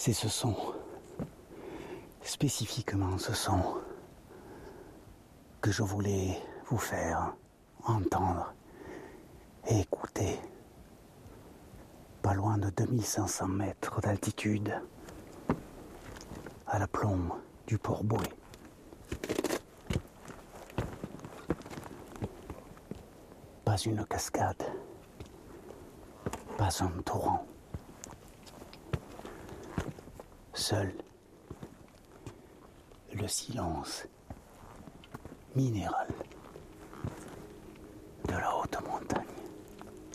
C'est ce son, spécifiquement ce son, que je voulais vous faire entendre et écouter, pas loin de 2500 mètres d'altitude, à la plombe du Port-Bouët. Pas une cascade, pas un torrent, seul le silence minéral.